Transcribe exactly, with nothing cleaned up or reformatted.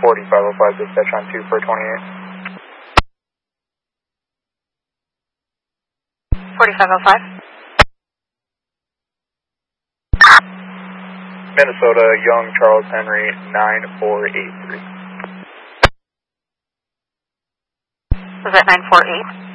forty-five oh five, dispatch on two for twenty-eight. forty-five oh five. Minnesota, Young, Charles Henry, nine four eight three. Was that nine four eight?